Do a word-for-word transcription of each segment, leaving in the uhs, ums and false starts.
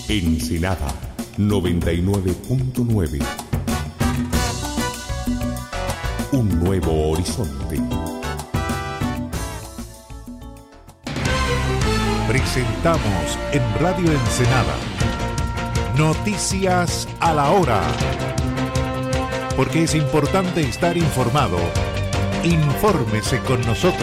Ensenada noventa y nueve punto nueve. Un nuevo horizonte. Presentamos en Radio Ensenada Noticias a la Hora. Porque es importante estar informado, infórmese con nosotros.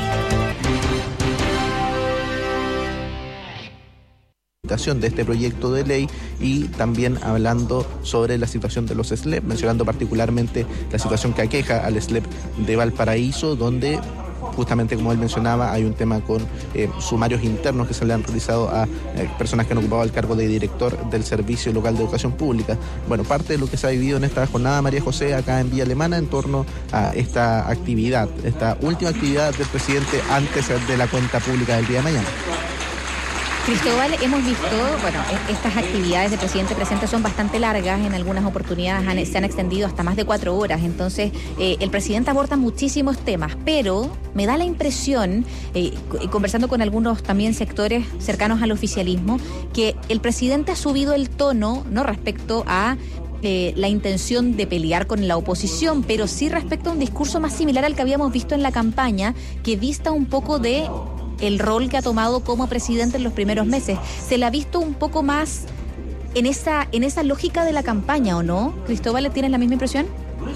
De este proyecto de ley y también hablando sobre la situación de los S L E P, mencionando particularmente la situación que aqueja al S L E P de Valparaíso, donde justamente como él mencionaba hay un tema con eh, sumarios internos que se le han realizado a eh, personas que han ocupado el cargo de director del Servicio Local de Educación Pública. Bueno, parte de lo que se ha vivido en esta jornada, María José, acá en Villa Alemana en torno a esta actividad, esta última actividad del presidente antes de la cuenta pública del día de mañana. Cristóbal, hemos visto, bueno, estas actividades de presidente presente son bastante largas, en algunas oportunidades han, se han extendido hasta más de cuatro horas, entonces eh, el presidente aborda muchísimos temas, pero me da la impresión, eh, conversando con algunos también sectores cercanos al oficialismo, que el presidente ha subido el tono, no respecto a Eh, la intención de pelear con la oposición, pero sí respecto a un discurso más similar al que habíamos visto en la campaña, que dista un poco de el rol que ha tomado como presidente en los primeros meses. Se le ha visto un poco más en esa, en esa lógica de la campaña, ¿o no? Cristóbal, ¿tienes la misma impresión?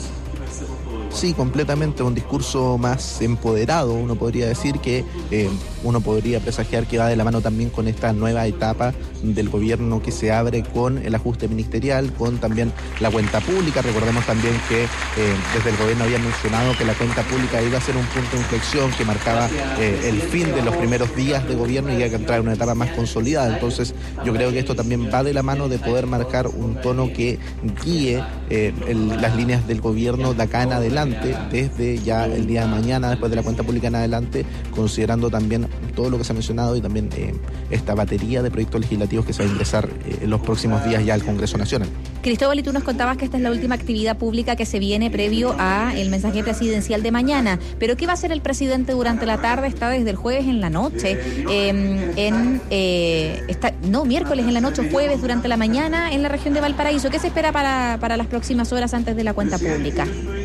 Sí, completamente, un discurso más empoderado, uno podría decir que eh, uno podría presagiar que va de la mano también con esta nueva etapa del gobierno que se abre con el ajuste ministerial, con también la cuenta pública. Recordemos también que eh, desde el gobierno había mencionado que la cuenta pública iba a ser un punto de inflexión que marcaba eh, el fin de los primeros días de gobierno y iba a entrar en una etapa más consolidada. Entonces yo creo que esto también va de la mano de poder marcar un tono que guíe eh, el, las líneas del gobierno de acá en adelante, desde ya el día de mañana, después de la cuenta pública en adelante, considerando también todo lo que se ha mencionado y también eh, esta batería de proyectos legislativos que se va a ingresar eh, en los próximos días ya al Congreso Nacional. Cristóbal, y tú nos contabas que esta es la última actividad pública que se viene previo a el mensaje presidencial de mañana, pero ¿qué va a hacer el presidente durante la tarde? Está desde el jueves en la noche, eh, en eh, está, no, miércoles en la noche, jueves durante la mañana en la región de Valparaíso. ¿Qué se espera para, para las próximas horas antes de la cuenta pública?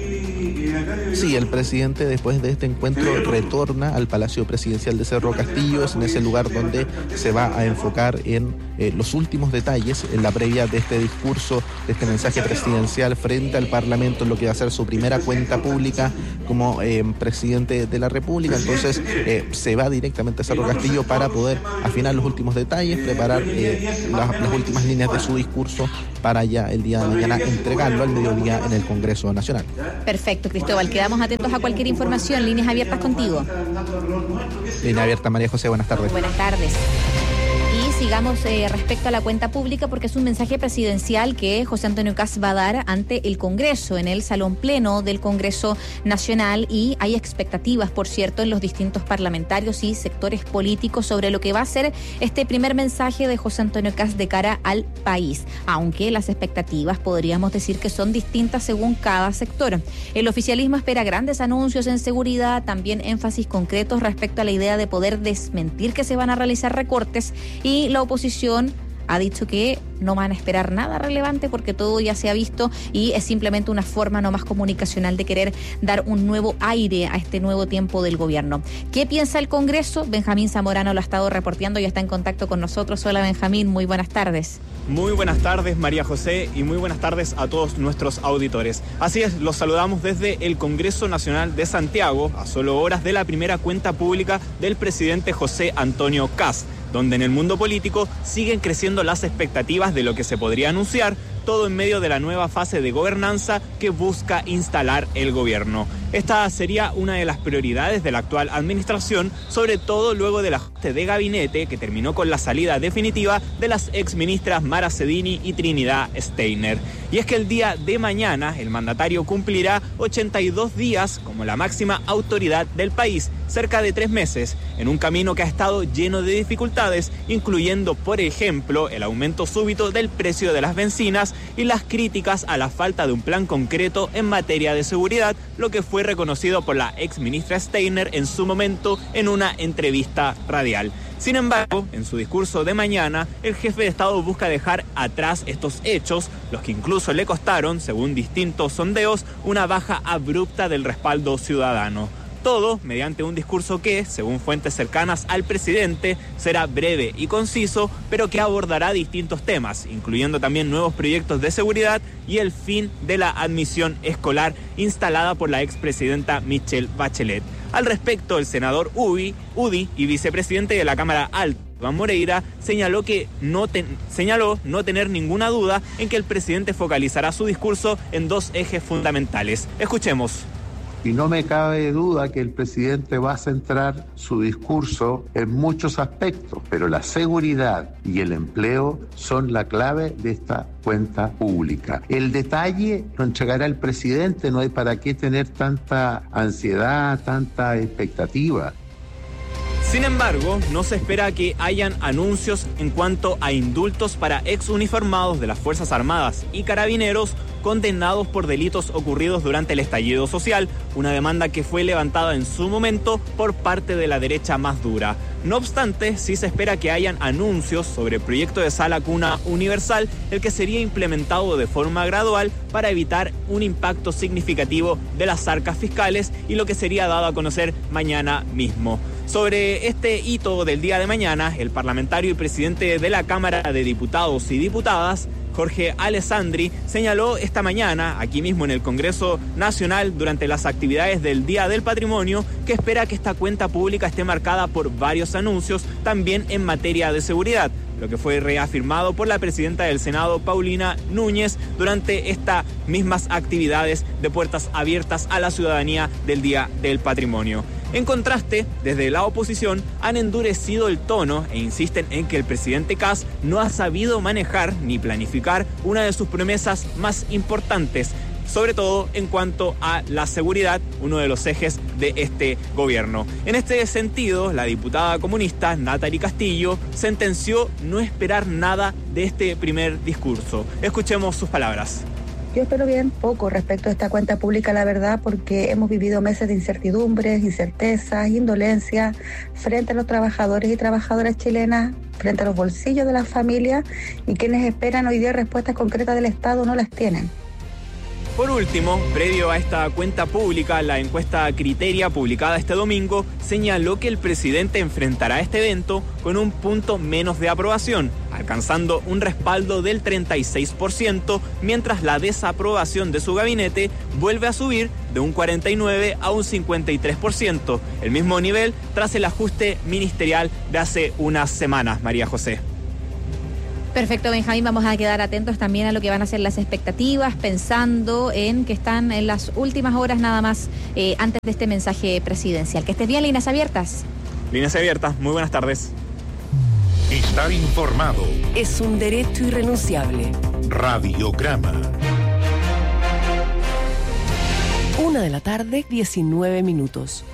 Sí, el presidente después de este encuentro retorna al Palacio Presidencial de Cerro Castillo, es en ese lugar donde se va a enfocar en eh, los últimos detalles, en la previa de este discurso, de este mensaje presidencial frente al Parlamento, en lo que va a ser su primera cuenta pública como eh, presidente de la República. Entonces eh, se va directamente a Cerro Castillo para poder afinar los últimos detalles, preparar eh, las, las últimas líneas de su discurso para ya el día de mañana entregarlo al mediodía en el Congreso Nacional. Perfecto, Cristóbal, quedamos atentos a cualquier información. Líneas abiertas contigo. Línea abierta, María José, buenas tardes. Buenas tardes. Y sigamos eh, respecto a la cuenta pública, porque es un mensaje presidencial que José Antonio Kast va a dar ante el Congreso, en el Salón Pleno del Congreso Nacional, y hay expectativas, por cierto, en los distintos parlamentarios y sectores políticos sobre lo que va a ser este primer mensaje de José Antonio Kast de cara al país, aunque las expectativas podríamos decir que son distintas según cada sector. El oficialismo espera grandes anuncios en seguridad, también énfasis concretos respecto a la idea de poder desmentir que se van a realizar recortes, y la oposición ha dicho que no van a esperar nada relevante porque todo ya se ha visto y es simplemente una forma no más comunicacional de querer dar un nuevo aire a este nuevo tiempo del gobierno. ¿Qué piensa el Congreso? Benjamín Zamorano lo ha estado reporteando y está en contacto con nosotros. Hola, Benjamín, muy buenas tardes. Muy buenas tardes, María José, y muy buenas tardes a todos nuestros auditores. Así es, los saludamos desde el Congreso Nacional de Santiago, a solo horas de la primera cuenta pública del presidente José Antonio Kast, donde en el mundo político siguen creciendo las expectativas de lo que se podría anunciar, todo en medio de la nueva fase de gobernanza que busca instalar el gobierno. Esta sería una de las prioridades de la actual administración, sobre todo luego del ajuste de gabinete que terminó con la salida definitiva de las exministras Mara Cedini y Trinidad Steiner. Y es que el día de mañana el mandatario cumplirá ochenta y dos días como la máxima autoridad del país, cerca de tres meses, en un camino que ha estado lleno de dificultades, incluyendo, por ejemplo, el aumento súbito del precio de las bencinas y las críticas a la falta de un plan concreto en materia de seguridad, lo que fue reconocido por la exministra Steiner en su momento en una entrevista radial. Sin embargo, en su discurso de mañana, el jefe de Estado busca dejar atrás estos hechos, los que incluso le costaron, según distintos sondeos, una baja abrupta del respaldo ciudadano. Todo mediante un discurso que, según fuentes cercanas al presidente, será breve y conciso, pero que abordará distintos temas, incluyendo también nuevos proyectos de seguridad y el fin de la admisión escolar instalada por la expresidenta Michelle Bachelet. Al respecto, el senador Udi, Udi y vicepresidente de la Cámara Alta, Iván Moreira, señaló que no ten, señaló no tener ninguna duda en que el presidente focalizará su discurso en dos ejes fundamentales. Escuchemos. Y no me cabe duda que el presidente va a centrar su discurso en muchos aspectos, pero la seguridad y el empleo son la clave de esta cuenta pública. El detalle lo entregará el presidente, no hay para qué tener tanta ansiedad, tanta expectativa. Sin embargo, no se espera que hayan anuncios en cuanto a indultos para exuniformados de las Fuerzas Armadas y Carabineros condenados por delitos ocurridos durante el estallido social, una demanda que fue levantada en su momento por parte de la derecha más dura. No obstante, sí se espera que hayan anuncios sobre el proyecto de sala cuna universal, el que sería implementado de forma gradual para evitar un impacto significativo de las arcas fiscales y lo que sería dado a conocer mañana mismo. Sobre este hito del día de mañana, el parlamentario y presidente de la Cámara de Diputados y Diputadas, Jorge Alessandri, señaló esta mañana, aquí mismo en el Congreso Nacional, durante las actividades del Día del Patrimonio, que espera que esta cuenta pública esté marcada por varios anuncios, también en materia de seguridad, lo que fue reafirmado por la presidenta del Senado, Paulina Núñez, durante estas mismas actividades de puertas abiertas a la ciudadanía del Día del Patrimonio. En contraste, desde la oposición han endurecido el tono e insisten en que el presidente Kast no ha sabido manejar ni planificar una de sus promesas más importantes, sobre todo en cuanto a la seguridad, uno de los ejes de este gobierno. En este sentido, la diputada comunista Natalie Castillo sentenció no esperar nada de este primer discurso. Escuchemos sus palabras. Yo espero bien poco respecto a esta cuenta pública, la verdad, porque hemos vivido meses de incertidumbres, incertezas, indolencia frente a los trabajadores y trabajadoras chilenas, frente a los bolsillos de las familias, y quienes esperan hoy día respuestas concretas del Estado no las tienen. Por último, previo a esta cuenta pública, la encuesta Criteria, publicada este domingo, señaló que el presidente enfrentará este evento con un punto menos de aprobación, alcanzando un respaldo del treinta y seis por ciento, mientras la desaprobación de su gabinete vuelve a subir de un cuarenta y nueve por ciento a un cincuenta y tres por ciento, el mismo nivel tras el ajuste ministerial de hace unas semanas, María José. Perfecto, Benjamín, vamos a quedar atentos también a lo que van a ser las expectativas, pensando en que están en las últimas horas nada más eh, antes de este mensaje presidencial. Que estés bien, líneas abiertas. Líneas abiertas, muy buenas tardes. Estar informado es un derecho irrenunciable. Radiograma. Una de la tarde, diecinueve minutos.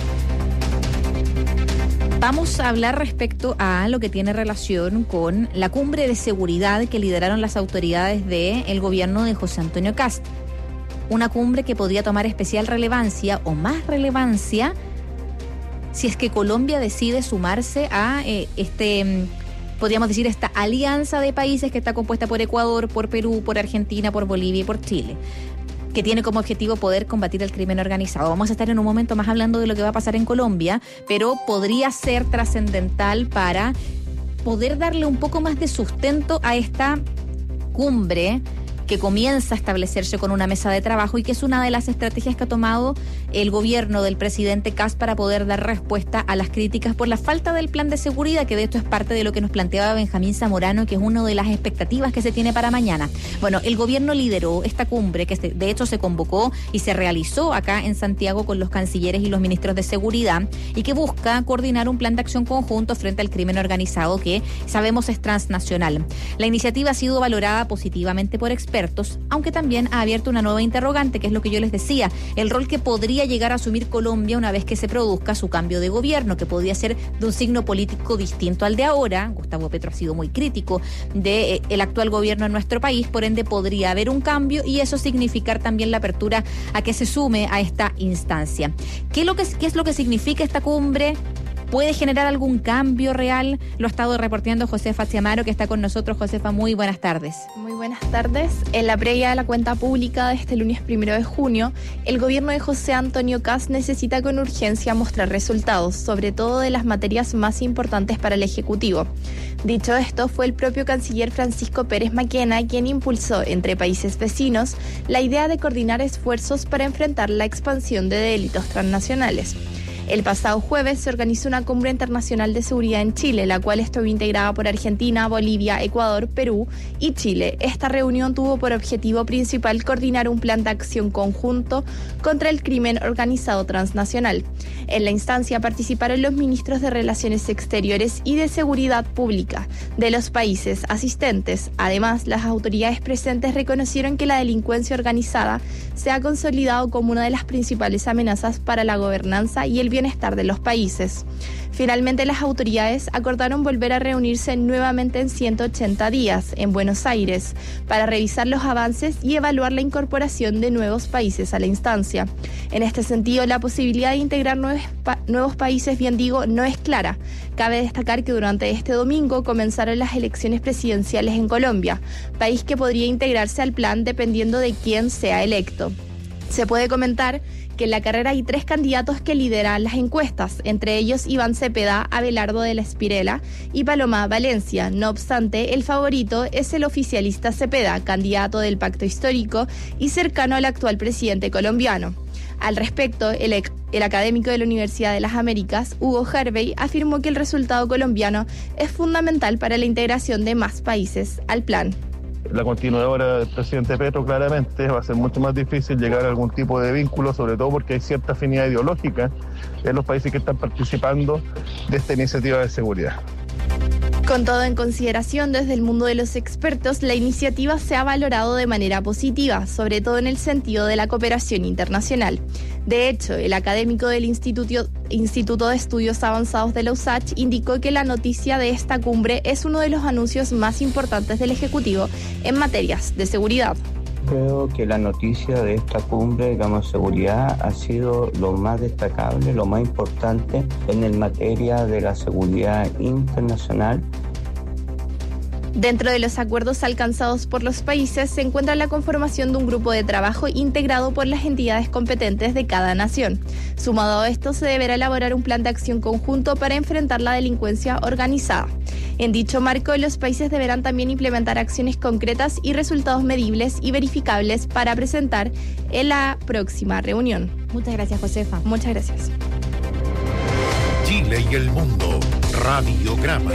Vamos a hablar respecto a lo que tiene relación con la cumbre de seguridad que lideraron las autoridades del gobierno de José Antonio Kast. Una cumbre que podría tomar especial relevancia o más relevancia si es que Colombia decide sumarse a eh, este, podríamos decir, esta alianza de países que está compuesta por Ecuador, por Perú, por Argentina, por Bolivia y por Chile, que tiene como objetivo poder combatir el crimen organizado. Vamos a estar en un momento más hablando de lo que va a pasar en Colombia, pero podría ser trascendental para poder darle un poco más de sustento a esta cumbre que comienza a establecerse con una mesa de trabajo y que es una de las estrategias que ha tomado el gobierno del presidente Kast para poder dar respuesta a las críticas por la falta del plan de seguridad, que de esto es parte de lo que nos planteaba Benjamín Zamorano, que es una de las expectativas que se tiene para mañana. Bueno, el gobierno lideró esta cumbre, que de hecho se convocó y se realizó acá en Santiago con los cancilleres y los ministros de seguridad, y que busca coordinar un plan de acción conjunto frente al crimen organizado que sabemos es transnacional. La iniciativa ha sido valorada positivamente por expertos, aunque también ha abierto una nueva interrogante, que es lo que yo les decía, el rol que podría llegar a asumir Colombia una vez que se produzca su cambio de gobierno, que podría ser de un signo político distinto al de ahora. Gustavo Petro ha sido muy crítico del de actual gobierno en nuestro país, por ende podría haber un cambio y eso significar también la apertura a que se sume a esta instancia. ¿Qué es lo que, qué es lo que significa esta cumbre? ¿Puede generar algún cambio real? Lo ha estado reporteando Josefa Chiamaro, que está con nosotros. Josefa, muy buenas tardes. Muy buenas tardes. En la previa de la cuenta pública de este lunes primero de junio, el gobierno de José Antonio Kast necesita con urgencia mostrar resultados, sobre todo de las materias más importantes para el Ejecutivo. Dicho esto, fue el propio canciller Francisco Pérez Maquena quien impulsó entre países vecinos la idea de coordinar esfuerzos para enfrentar la expansión de delitos transnacionales. El pasado jueves se organizó una cumbre internacional de seguridad en Chile, la cual estuvo integrada por Argentina, Bolivia, Ecuador, Perú y Chile. Esta reunión tuvo por objetivo principal coordinar un plan de acción conjunto contra el crimen organizado transnacional. En la instancia participaron los ministros de Relaciones Exteriores y de Seguridad Pública de los países asistentes. Además, las autoridades presentes reconocieron que la delincuencia organizada se ha consolidado como una de las principales amenazas para la gobernanza y el bienestar de los países. Finalmente, las autoridades acordaron volver a reunirse nuevamente en ciento ochenta días en Buenos Aires para revisar los avances y evaluar la incorporación de nuevos países a la instancia. En este sentido, la posibilidad de integrar nuevos, pa- nuevos países, bien digo, no es clara. Cabe destacar que durante este domingo comenzaron las elecciones presidenciales en Colombia, país que podría integrarse al plan dependiendo de quién sea electo. Se puede comentar que en la carrera hay tres candidatos que lideran las encuestas, entre ellos Iván Cepeda, Abelardo de la Espirela y Paloma Valencia. No obstante, el favorito es el oficialista Cepeda, candidato del Pacto Histórico y cercano al actual presidente colombiano. Al respecto, el, el académico de la Universidad de las Américas, Hugo Harvey, afirmó que el resultado colombiano es fundamental para la integración de más países al plan. La continuadora del presidente Petro claramente va a ser mucho más difícil llegar a algún tipo de vínculo, sobre todo porque hay cierta afinidad ideológica en los países que están participando de esta iniciativa de seguridad. Con todo en consideración, desde el mundo de los expertos, la iniciativa se ha valorado de manera positiva, sobre todo en el sentido de la cooperación internacional. De hecho, el académico del Instituto, Instituto de Estudios Avanzados de la U S A C H indicó que la noticia de esta cumbre es uno de los anuncios más importantes del Ejecutivo en materias de seguridad. Creo que la noticia de esta cumbre, digamos, seguridad, ha sido lo más destacable, lo más importante en el materia de la seguridad internacional. Dentro de los acuerdos alcanzados por los países se encuentra la conformación de un grupo de trabajo integrado por las entidades competentes de cada nación. Sumado a esto, se deberá elaborar un plan de acción conjunto para enfrentar la delincuencia organizada. En dicho marco, los países deberán también implementar acciones concretas y resultados medibles y verificables para presentar en la próxima reunión. Muchas gracias, Josefa. Muchas gracias. Chile y el mundo. Radiograma.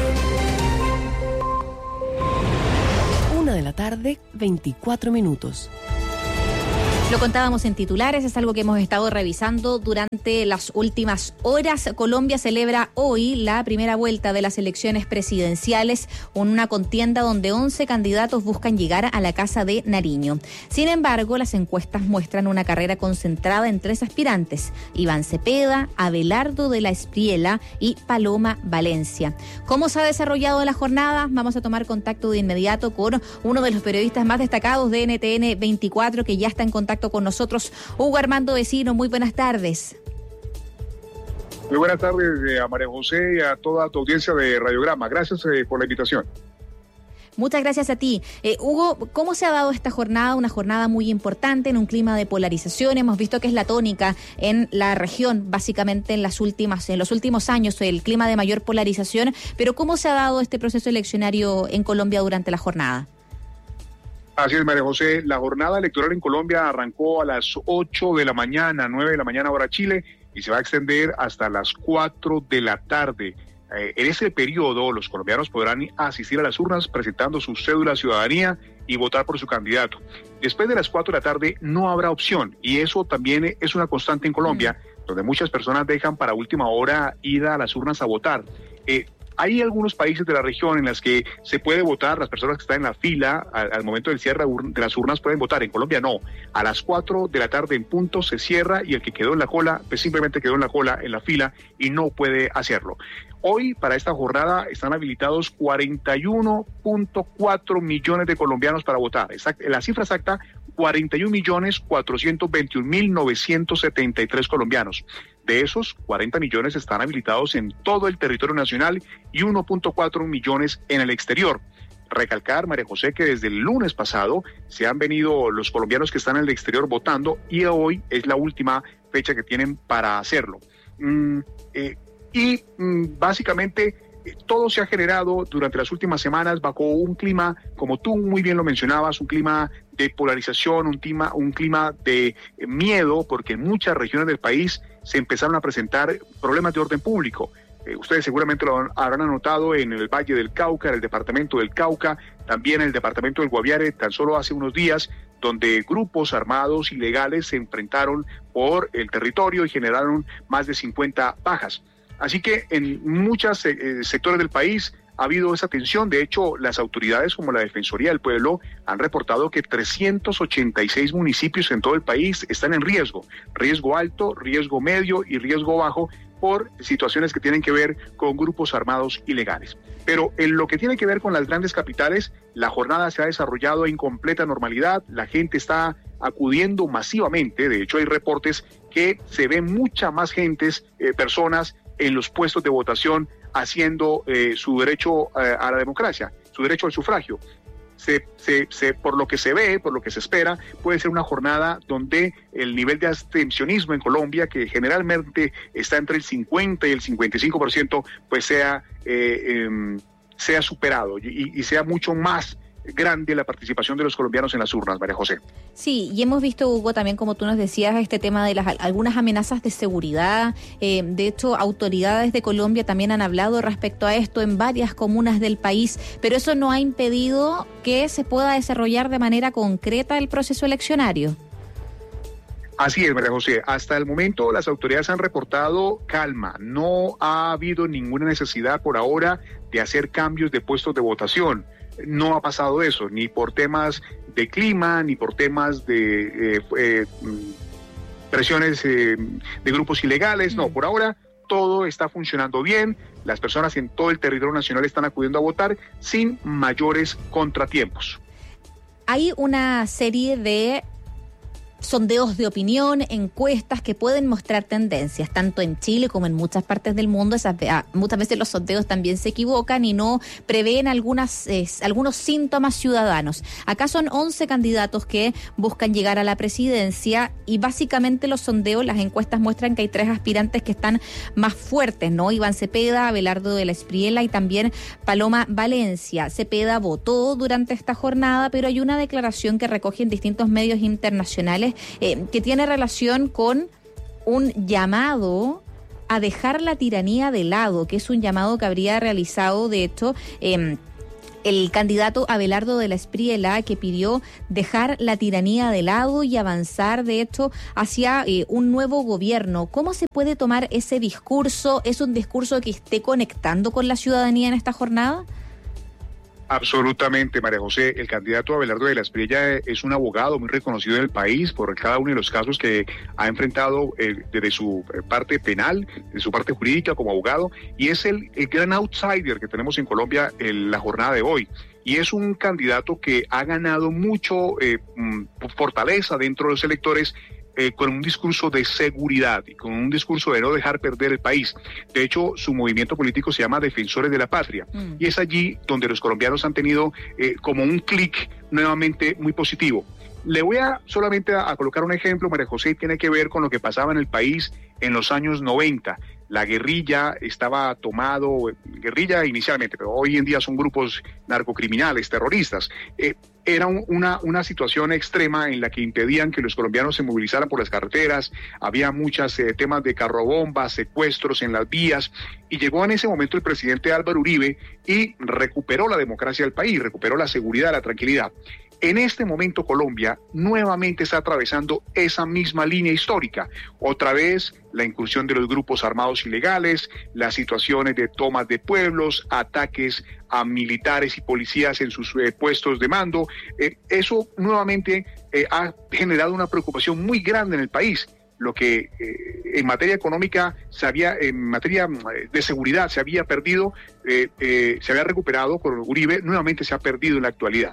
Una de la tarde, veinticuatro minutos. Lo contábamos en titulares, es algo que hemos estado revisando durante las últimas horas. Colombia celebra hoy la primera vuelta de las elecciones presidenciales, una contienda donde once candidatos buscan llegar a la Casa de Nariño. Sin embargo, las encuestas muestran una carrera concentrada en tres aspirantes: Iván Cepeda, Abelardo de la Espriela y Paloma Valencia. ¿Cómo se ha desarrollado la jornada? Vamos a tomar contacto de inmediato con uno de los periodistas más destacados de N T N veinticuatro, que ya está en contacto con nosotros, Hugo Armando Vecino. Muy buenas tardes. Muy buenas tardes a María José y a toda tu audiencia de Radiograma. Gracias eh, por la invitación. Muchas gracias a ti. Eh, Hugo, ¿cómo se ha dado esta jornada? Una jornada muy importante en un clima de polarización. Hemos visto que es la tónica en la región, básicamente en las últimas, en los últimos años, el clima de mayor polarización. Pero ¿cómo se ha dado este proceso eleccionario en Colombia durante la jornada? Así es, María José. La jornada electoral en Colombia arrancó a las ocho de la mañana, nueve de la mañana hora Chile, y se va a extender hasta las cuatro de la tarde. Eh, en ese periodo, los colombianos podrán asistir a las urnas presentando su cédula de ciudadanía y votar por su candidato. Después de las cuatro de la tarde no habrá opción, y eso también es una constante en Colombia, mm. donde muchas personas dejan para última hora ir a las urnas a votar. Eh, Hay algunos países de la región en las que se puede votar, las personas que están en la fila al, al momento del cierre de las urnas pueden votar. En Colombia no. A las cuatro de la tarde en punto se cierra y el que quedó en la cola, pues simplemente quedó en la cola, en la fila, y no puede hacerlo. Hoy, para esta jornada, están habilitados cuarenta y uno punto cuatro millones de colombianos para votar. Exact, la cifra exacta, cuarenta y un millones cuatrocientos veintiún mil novecientos setenta y tres colombianos. De esos, cuarenta millones están habilitados en todo el territorio nacional y uno punto cuatro millones en el exterior. Recalcar, María José, que desde el lunes pasado se han venido los colombianos que están en el exterior votando y hoy es la última fecha que tienen para hacerlo. Mm, eh, y mm, básicamente eh, todo se ha generado durante las últimas semanas bajo un clima, como tú muy bien lo mencionabas, un clima de polarización, un clima, un clima de eh, miedo, porque en muchas regiones del país se empezaron a presentar problemas de orden público. Eh, ustedes seguramente lo habrán anotado en el Valle del Cauca, en el departamento del Cauca, también en el departamento del Guaviare, tan solo hace unos días, donde grupos armados ilegales se enfrentaron por el territorio y generaron más de cincuenta bajas. Así que en muchos eh, sectores del país ha habido esa tensión. De hecho, las autoridades como la Defensoría del Pueblo han reportado que trescientos ochenta y seis municipios en todo el país están en riesgo, riesgo alto, riesgo medio y riesgo bajo, por situaciones que tienen que ver con grupos armados ilegales. Pero en lo que tiene que ver con las grandes capitales, la jornada se ha desarrollado en completa normalidad, la gente está acudiendo masivamente, de hecho hay reportes que se ven mucha más gentes, eh, personas en los puestos de votación haciendo eh, su derecho eh, a la democracia, su derecho al sufragio. Se, se, se, por lo que se ve, por lo que se espera, puede ser una jornada donde el nivel de abstencionismo en Colombia, que generalmente está entre el cincuenta y el cincuenta y cinco por ciento, pues sea, eh, eh, sea superado y, y sea mucho más grande la participación de los colombianos en las urnas, María José. Sí, y hemos visto, Hugo, también como tú nos decías, este tema de las algunas amenazas de seguridad. Eh, de hecho, autoridades de Colombia también han hablado respecto a esto en varias comunas del país, pero eso no ha impedido que se pueda desarrollar de manera concreta el proceso eleccionario. Así es, María José. Hasta el momento las autoridades han reportado calma. No ha habido ninguna necesidad por ahora de hacer cambios de puestos de votación. No ha pasado eso, ni por temas de clima, ni por temas de eh, eh, presiones eh, de grupos ilegales. No, por ahora todo está funcionando bien. Las personas en todo el territorio nacional están acudiendo a votar sin mayores contratiempos. Hay una serie de sondeos de opinión, encuestas que pueden mostrar tendencias, tanto en Chile como en muchas partes del mundo. Esas, muchas veces los sondeos también se equivocan y no prevén algunas, eh, algunos síntomas ciudadanos. Acá son once candidatos que buscan llegar a la presidencia y básicamente los sondeos, las encuestas muestran que hay tres aspirantes que están más fuertes, ¿no? Iván Cepeda, Abelardo de la Espriella y también Paloma Valencia. Cepeda votó durante esta jornada, pero hay una declaración que recoge en distintos medios internacionales Eh, que tiene relación con un llamado a dejar la tiranía de lado, que es un llamado que habría realizado, de hecho, eh, el candidato Abelardo de la Espriella, que pidió dejar la tiranía de lado y avanzar, de hecho, hacia eh, un nuevo gobierno. ¿Cómo se puede tomar ese discurso? ¿Es un discurso que esté conectando con la ciudadanía en esta jornada? Absolutamente, María José. El candidato Abelardo de la Espriella es un abogado muy reconocido en el país por cada uno de los casos que ha enfrentado eh, desde su parte penal, de su parte jurídica como abogado, y es el, el gran outsider que tenemos en Colombia en la jornada de hoy. Y es un candidato que ha ganado mucho eh, fortaleza dentro de los electores, Eh, con un discurso de seguridad y con un discurso de no dejar perder el país. De hecho, su movimiento político se llama Defensores de la Patria, mm. y es allí donde los colombianos han tenido eh, como un clic nuevamente muy positivo. Le voy a solamente a, a colocar un ejemplo, María José, tiene que ver con lo que pasaba en el país en los años noventa. La guerrilla estaba tomado, guerrilla inicialmente, pero hoy en día son grupos narcocriminales, terroristas. Eh, era un, una, una situación extrema en la que impedían que los colombianos se movilizaran por las carreteras, había muchos eh, temas de carrobombas, secuestros en las vías, y llegó en ese momento el presidente Álvaro Uribe y recuperó la democracia del país, recuperó la seguridad, la tranquilidad. En este momento Colombia nuevamente está atravesando esa misma línea histórica. Otra vez la incursión de los grupos armados ilegales, las situaciones de tomas de pueblos, ataques a militares y policías en sus eh, puestos de mando. Eh, eso nuevamente eh, ha generado una preocupación muy grande en el país. Lo que eh, en materia económica se había, en materia de seguridad se había perdido, eh, eh, se había recuperado con Uribe, nuevamente se ha perdido en la actualidad.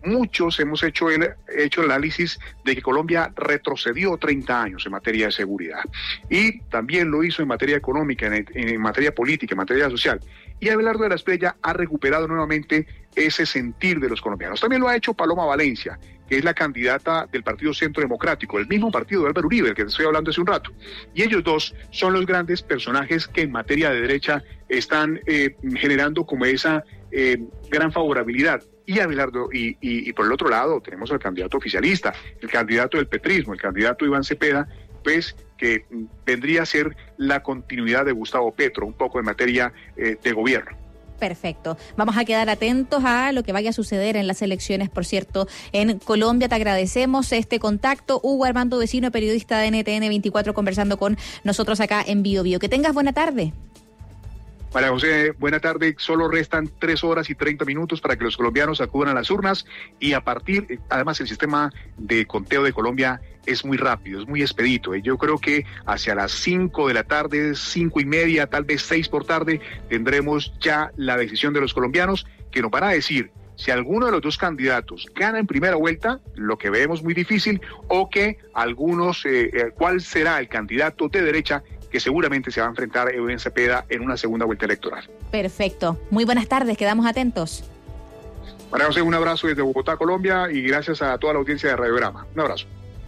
muchos hemos hecho el, hecho el análisis de que Colombia retrocedió treinta años en materia de seguridad y también lo hizo en materia económica, en, en materia política, en materia social. Y Abelardo de la Espriella ha recuperado nuevamente ese sentir de los colombianos. También lo ha hecho Paloma Valencia, que es la candidata del Partido Centro Democrático, el mismo partido de Álvaro Uribe, del que te estoy hablando hace un rato. Y ellos dos son los grandes personajes que en materia de derecha están eh, generando como esa eh, gran favorabilidad. Y Abelardo, y, y, y por el otro lado tenemos al candidato oficialista, el candidato del petrismo, el candidato Iván Cepeda, pues que vendría a ser la continuidad de Gustavo Petro, un poco en materia eh, de gobierno. Perfecto. Vamos a quedar atentos a lo que vaya a suceder en las elecciones, por cierto, en Colombia. Te agradecemos este contacto. Hugo Armando Vecino, periodista de N T N veinticuatro, conversando con nosotros acá en Bio Bio. Que tengas buena tarde. María José, buena tarde. Solo restan tres horas y treinta minutos para que los colombianos acudan a las urnas y a partir, además el sistema de conteo de Colombia es muy rápido, es muy expedito. Yo creo que hacia las cinco de la tarde, cinco y media, tal vez seis por tarde, tendremos ya la decisión de los colombianos que nos van a decir si alguno de los dos candidatos gana en primera vuelta, lo que vemos muy difícil, o que algunos, eh, eh, cuál será el candidato de derecha que seguramente se va a enfrentar a Iván Cepeda en una segunda vuelta electoral. Perfecto. Muy buenas tardes, quedamos atentos. María José, un abrazo desde Bogotá, Colombia, y gracias a toda la audiencia de Radiograma. Un abrazo.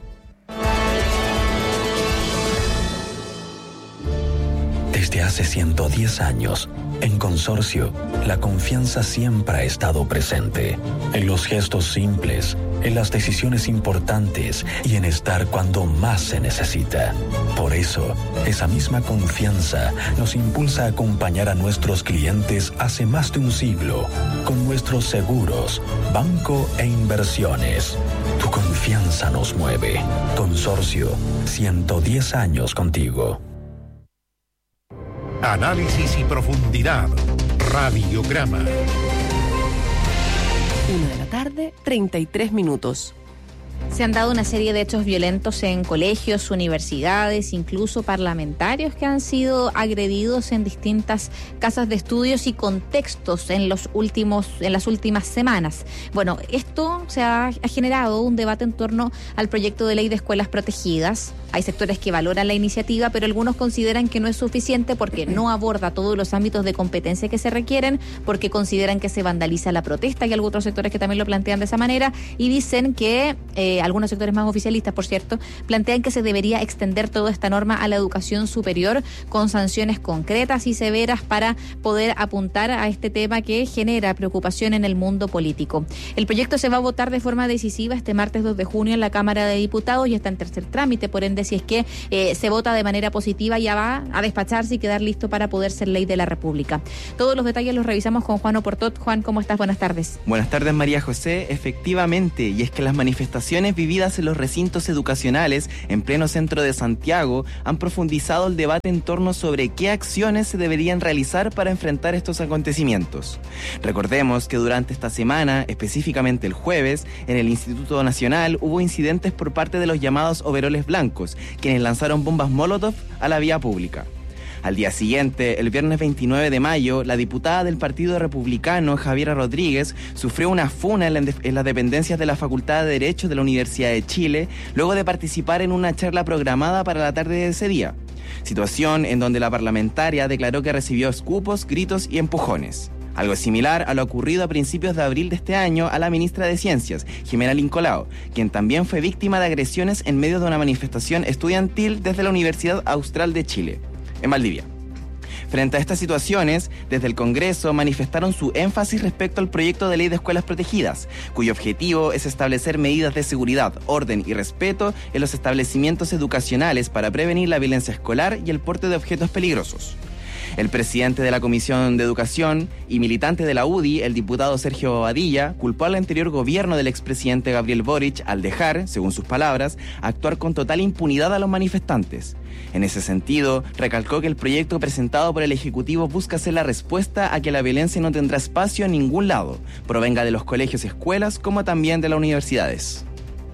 Desde hace ciento diez años, en Consorcio, la confianza siempre ha estado presente. En los gestos simples, en las decisiones importantes y en estar cuando más se necesita. Por eso, esa misma confianza nos impulsa a acompañar a nuestros clientes hace más de un siglo con nuestros seguros, banco e inversiones. Tu confianza nos mueve. Consorcio, ciento diez años contigo. Análisis y profundidad. Radiograma. Una de la tarde, treinta y tres minutos. Se han dado una serie de hechos violentos en colegios, universidades, incluso parlamentarios que han sido agredidos en distintas casas de estudios y contextos en los últimos, en las últimas semanas. Bueno, esto se ha, ha generado un debate en torno al proyecto de ley de escuelas protegidas. Hay sectores que valoran la iniciativa, pero algunos consideran que no es suficiente porque no aborda todos los ámbitos de competencia que se requieren, porque consideran que se vandaliza la protesta. Hay algunos otros sectores que también lo plantean de esa manera y dicen que eh, algunos sectores más oficialistas, por cierto, plantean que se debería extender toda esta norma a la educación superior con sanciones concretas y severas para poder apuntar a este tema que genera preocupación en el mundo político. El proyecto se va a votar de forma decisiva este martes dos de junio en la Cámara de Diputados y está en tercer trámite, por ende, si es que eh, se vota de manera positiva, ya va a despacharse y quedar listo para poder ser ley de la República. Todos los detalles los revisamos con Juan Oportot. Juan, ¿cómo estás? Buenas tardes. Buenas tardes, María José. Efectivamente, y es que las manifestaciones vividas en los recintos educacionales en pleno centro de Santiago han profundizado el debate en torno sobre qué acciones se deberían realizar para enfrentar estos acontecimientos. Recordemos que durante esta semana, específicamente el jueves, en el Instituto Nacional hubo incidentes por parte de los llamados overoles blancos, quienes lanzaron bombas Molotov a la vía pública. Al día siguiente, el viernes veintinueve de mayo, la diputada del Partido Republicano, Javiera Rodríguez, sufrió una funa en, la, en las dependencias de la Facultad de Derecho de la Universidad de Chile, luego de participar en una charla programada para la tarde de ese día. Situación en donde la parlamentaria declaró que recibió escupos, gritos y empujones. Algo similar a lo ocurrido a principios de abril de este año a la ministra de Ciencias, Jimena Lincolao, quien también fue víctima de agresiones en medio de una manifestación estudiantil desde la Universidad Austral de Chile, en Valdivia. Frente a estas situaciones, desde el Congreso manifestaron su énfasis respecto al proyecto de ley de escuelas protegidas, cuyo objetivo es establecer medidas de seguridad, orden y respeto en los establecimientos educacionales para prevenir la violencia escolar y el porte de objetos peligrosos. El presidente de la Comisión de Educación y militante de la U D I, el diputado Sergio Bobadilla, culpó al anterior gobierno del expresidente Gabriel Boric al dejar, según sus palabras, actuar con total impunidad a los manifestantes. En ese sentido, recalcó que el proyecto presentado por el Ejecutivo busca ser la respuesta a que la violencia no tendrá espacio en ningún lado, provenga de los colegios y escuelas como también de las universidades.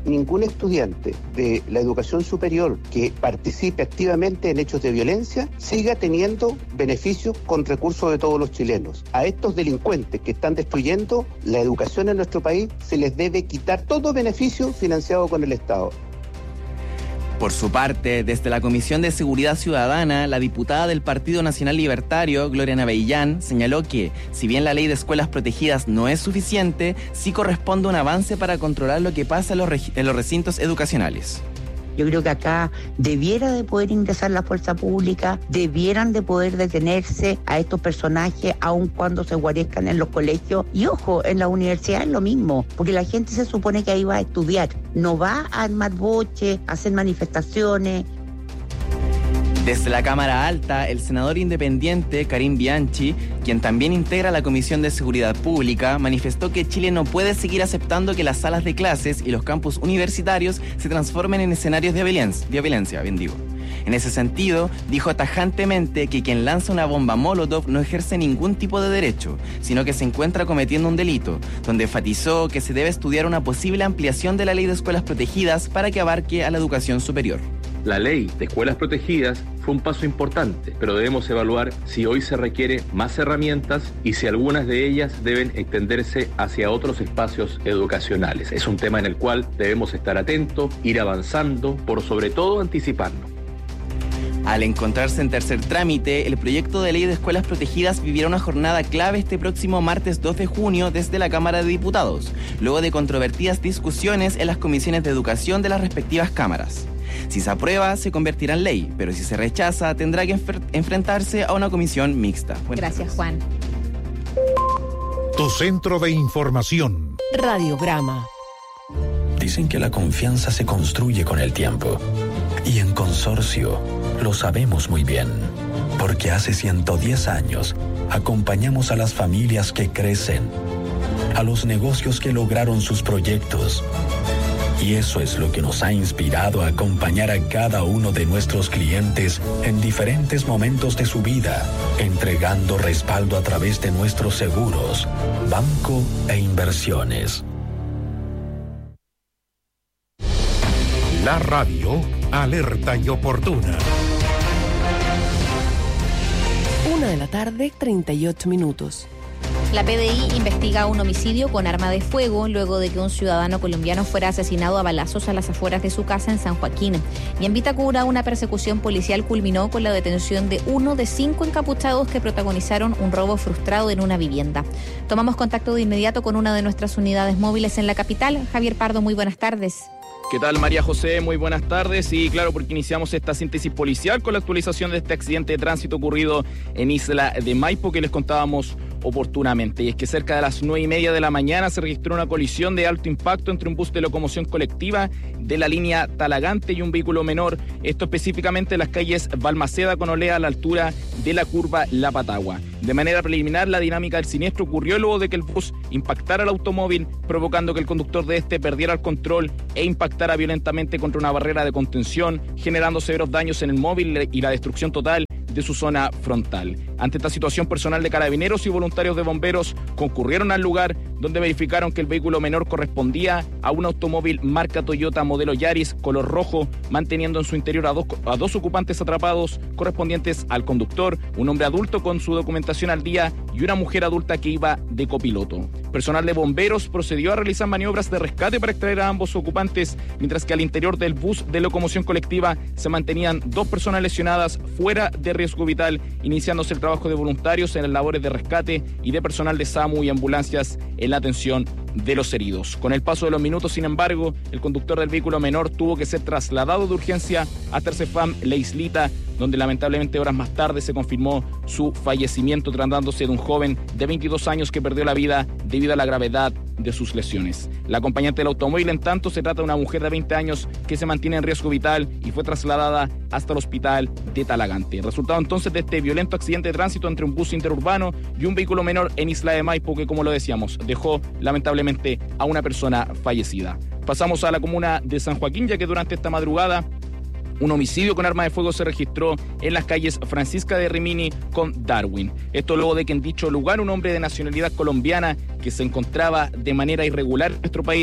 ningún estudiante de la educación superior que participe activamente en hechos de violencia siga teniendo beneficios con recursos de todos los chilenos. A estos delincuentes que están destruyendo la educación en nuestro país se les debe quitar todo beneficio financiado con el Estado. Por su parte, desde la Comisión de Seguridad Ciudadana, la diputada del Partido Nacional Libertario, Gloria Navellán, señaló que, si bien la ley de escuelas protegidas no es suficiente, sí corresponde un avance para controlar lo que pasa en los, reg- en los recintos educacionales. Yo creo que acá debiera de poder ingresar la fuerza pública, debieran de poder detenerse a estos personajes aun cuando se guarezcan en los colegios. Y ojo, en la universidad es lo mismo, porque la gente se supone que ahí va a estudiar, no va a armar boche, a hacer manifestaciones. Desde la Cámara Alta, el senador independiente Karim Bianchi, quien también integra la Comisión de Seguridad Pública, manifestó que Chile no puede seguir aceptando que las salas de clases y los campus universitarios se transformen en escenarios de violencia, de violencia, bien digo. En ese sentido, dijo tajantemente que quien lanza una bomba Molotov no ejerce ningún tipo de derecho, sino que se encuentra cometiendo un delito, donde enfatizó que se debe estudiar una posible ampliación de la ley de escuelas protegidas para que abarque a la educación superior. La ley de escuelas protegidas fue un paso importante, pero debemos evaluar si hoy se requiere más herramientas y si algunas de ellas deben extenderse hacia otros espacios educacionales. Es un tema en el cual debemos estar atentos, ir avanzando, por sobre todo anticiparnos. Al encontrarse en tercer trámite, el proyecto de ley de escuelas protegidas vivirá una jornada clave este próximo martes dos de junio desde la Cámara de Diputados, luego de controvertidas discusiones en las comisiones de educación de las respectivas cámaras. Si se aprueba, se convertirá en ley, pero si se rechaza, tendrá que enfer- enfrentarse a una comisión mixta. Buenas Gracias, Juan. Tu centro de información. Radiograma. Dicen que la confianza se construye con el tiempo. Y en Consorcio lo sabemos muy bien, porque hace ciento diez años acompañamos a las familias que crecen, a los negocios que lograron sus proyectos. Y eso es lo que nos ha inspirado a acompañar a cada uno de nuestros clientes en diferentes momentos de su vida, entregando respaldo a través de nuestros seguros, banco e inversiones. La radio alerta y oportuna. Una de la tarde, treinta y ocho minutos. La P D I investiga un homicidio con arma de fuego luego de que un ciudadano colombiano fuera asesinado a balazos a las afueras de su casa en San Joaquín. Y en Vitacura, una persecución policial culminó con la detención de uno de cinco encapuchados que protagonizaron un robo frustrado en una vivienda. Tomamos contacto de inmediato con una de nuestras unidades móviles en la capital. Javier Pardo, muy buenas tardes. ¿Qué tal, María José? Muy buenas tardes. Y claro, porque iniciamos esta síntesis policial con la actualización de este accidente de tránsito ocurrido en Isla de Maipo que les contábamos oportunamente. Y es que cerca de las nueve y media de la mañana se registró una colisión de alto impacto entre un bus de locomoción colectiva de la línea Talagante y un vehículo menor. Esto específicamente en las calles Balmaceda con Olea a la altura de la curva La Patagua. De manera preliminar, la dinámica del siniestro ocurrió luego de que el bus impactara al automóvil, provocando que el conductor de este perdiera el control e impactara violentamente contra una barrera de contención, generando severos daños en el móvil y la destrucción total de su zona frontal. Ante esta situación, personal de carabineros y voluntarios de bomberos concurrieron al lugar, donde verificaron que el vehículo menor correspondía a un automóvil marca Toyota modelo Yaris color rojo, manteniendo en su interior a dos, a dos ocupantes atrapados correspondientes al conductor, un hombre adulto con su documentación al día y una mujer adulta que iba de copiloto. Personal de bomberos procedió a realizar maniobras de rescate para extraer a ambos ocupantes, mientras que al interior del bus de locomoción colectiva se mantenían dos personas lesionadas fuera de riesgo vital, iniciándose el trabajo de voluntarios en las labores de rescate y de personal de SAMU y ambulancias en la atención de los heridos. Con el paso de los minutos, sin embargo, el conductor del vehículo menor tuvo que ser trasladado de urgencia a Tercefam La Islita, donde lamentablemente horas más tarde se confirmó su fallecimiento, tratándose de un joven de veintidós años que perdió la vida debido a la gravedad de sus lesiones. La acompañante del automóvil, en tanto, se trata de una mujer de veinte años que se mantiene en riesgo vital y fue trasladada hasta el hospital de Talagante. Resultado entonces de este violento accidente de tránsito entre un bus interurbano y un vehículo menor en Isla de Maipo que, como lo decíamos, dejó lamentablemente a una persona fallecida. Pasamos a la comuna de San Joaquín, ya que durante esta madrugada un homicidio con arma de fuego se registró en las calles Francisca de Rimini con Darwin. Esto luego de que en dicho lugar un hombre de nacionalidad colombiana que se encontraba de manera irregular en nuestro país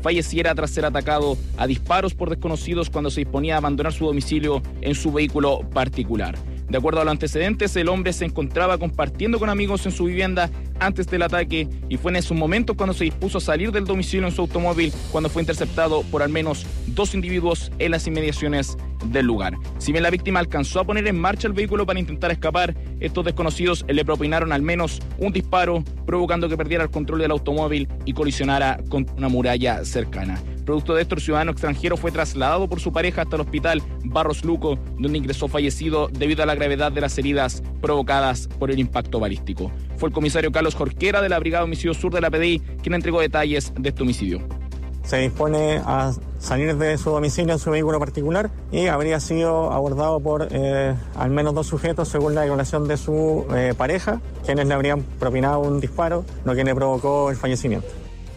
falleciera tras ser atacado a disparos por desconocidos cuando se disponía a abandonar su domicilio en su vehículo particular. De acuerdo a los antecedentes, el hombre se encontraba compartiendo con amigos en su vivienda antes del ataque y fue en esos momentos cuando se dispuso a salir del domicilio en su automóvil cuando fue interceptado por al menos dos individuos en las inmediaciones del lugar. Si bien la víctima alcanzó a poner en marcha el vehículo para intentar escapar, estos desconocidos le propinaron al menos un disparo, provocando que perdiera el control del automóvil y colisionara con una muralla cercana. Producto de esto, el ciudadano extranjero fue trasladado por su pareja hasta el hospital Barros Luco, donde ingresó fallecido debido a la gravedad de las heridas provocadas por el impacto balístico. Fue el comisario Carlos Jorquera de la Brigada de Homicidio Sur de la P D I quien entregó detalles de este homicidio. Se dispone a salir de su domicilio en su vehículo particular y habría sido abordado por eh, al menos dos sujetos según la declaración de su eh, pareja, quienes le habrían propinado un disparo, lo que le provocó el fallecimiento.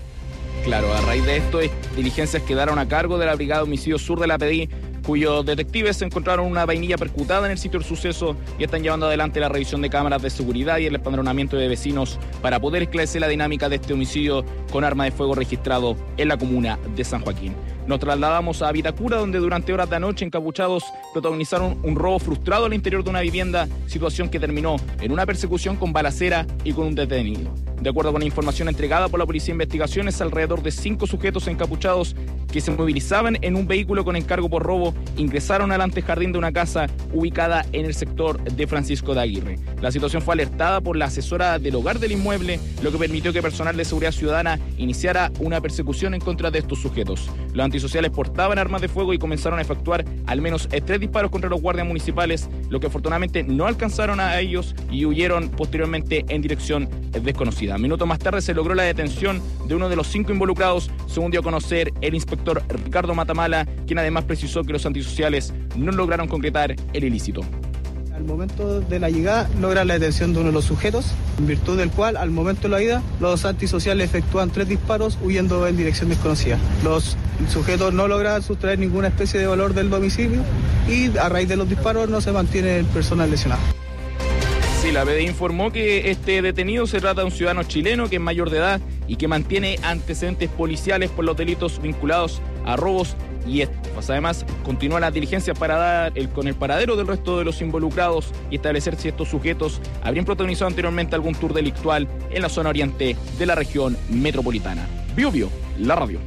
Claro, a raíz de esto, diligencias quedaron a cargo de la Brigada de Homicidio Sur de la P D I, cuyos detectives encontraron una vainilla percutada en el sitio del suceso y están llevando adelante la revisión de cámaras de seguridad y el empadronamiento de vecinos para poder esclarecer la dinámica de este homicidio con arma de fuego registrado en la comuna de San Joaquín. Nos trasladamos a Vitacura, donde durante horas de anoche encapuchados protagonizaron un robo frustrado al interior de una vivienda, situación que terminó en una persecución con balacera y con un detenido. De acuerdo con la información entregada por la Policía de Investigaciones, alrededor de cinco sujetos encapuchados que se movilizaban en un vehículo con encargo por robo ingresaron al antejardín de una casa ubicada en el sector de Francisco de Aguirre. La situación fue alertada por la asesora del hogar del inmueble, lo que permitió que personal de seguridad ciudadana iniciara una persecución en contra de estos sujetos. Los antisociales portaban armas de fuego y comenzaron a efectuar al menos tres disparos contra los guardias municipales, lo que afortunadamente no alcanzaron a ellos y huyeron posteriormente en dirección desconocida. Minutos más tarde se logró la detención de uno de los cinco involucrados, según dio a conocer el inspector Ricardo Matamala, quien además precisó que los antisociales no lograron concretar el ilícito. Al momento de la llegada logra la detención de uno de los sujetos, en virtud del cual al momento de la ida los antisociales efectúan tres disparos huyendo en dirección desconocida. Los sujetos no logran sustraer ninguna especie de valor del domicilio y a raíz de los disparos no se mantiene el personal lesionado. Sí, la P D I informó que este detenido se trata de un ciudadano chileno que es mayor de edad y que mantiene antecedentes policiales por los delitos vinculados a robos y estafas. Además, continúan las diligencias para dar el, con el paradero del resto de los involucrados y establecer si estos sujetos habrían protagonizado anteriormente algún tour delictual en la zona oriente de la región metropolitana. Bio Bio, la radio.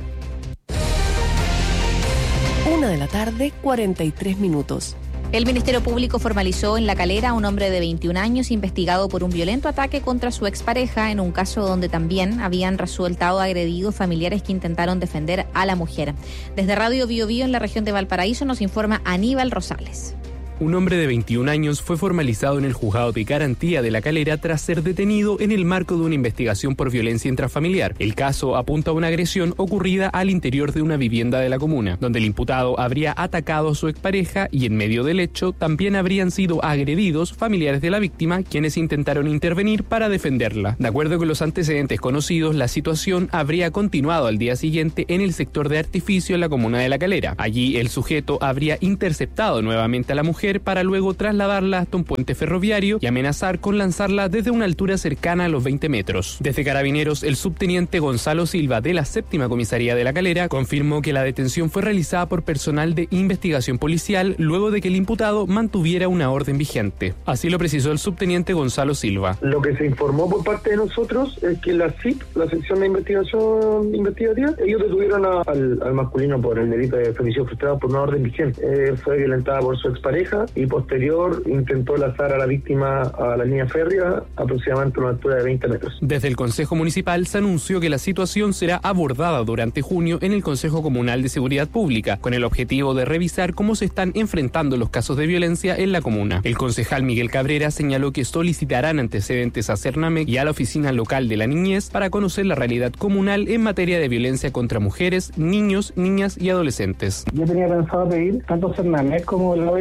Una de la tarde, cuarenta y tres minutos. El Ministerio Público formalizó en La Calera a un hombre de veintiún años investigado por un violento ataque contra su expareja en un caso donde también habían resultado agredidos familiares que intentaron defender a la mujer. Desde Radio Bio Bio en la región de Valparaíso nos informa Aníbal Rosales. Un hombre de veintiún años fue formalizado en el juzgado de garantía de La Calera tras ser detenido en el marco de una investigación por violencia intrafamiliar. El caso apunta a una agresión ocurrida al interior de una vivienda de la comuna, donde el imputado habría atacado a su expareja y en medio del hecho también habrían sido agredidos familiares de la víctima, quienes intentaron intervenir para defenderla. De acuerdo con los antecedentes conocidos, la situación habría continuado al día siguiente en el sector de Artificio en la comuna de La Calera. Allí el sujeto habría interceptado nuevamente a la mujer para luego trasladarla hasta un puente ferroviario y amenazar con lanzarla desde una altura cercana a los veinte metros. Desde Carabineros, el subteniente Gonzalo Silva de la séptima comisaría de La Calera confirmó que la detención fue realizada por personal de investigación policial luego de que el imputado mantuviera una orden vigente. Así lo precisó el subteniente Gonzalo Silva. Lo que se informó por parte de nosotros es que la S I P, la sección de investigación investigativa, ellos detuvieron a, al, al masculino por el delito de femicidio frustrado por una orden vigente. Eh, fue violentada por su expareja y posterior intentó lanzar a la víctima a la línea férrea aproximadamente a una altura de veinte metros. Desde el Consejo Municipal se anunció que la situación será abordada durante junio en el Consejo Comunal de Seguridad Pública, con el objetivo de revisar cómo se están enfrentando los casos de violencia en la comuna. El concejal Miguel Cabrera señaló que solicitarán antecedentes a Cernamec y a la Oficina Local de la Niñez para conocer la realidad comunal en materia de violencia contra mujeres, niños, niñas y adolescentes. Yo tenía pensado pedir tanto Cernamec como la O L N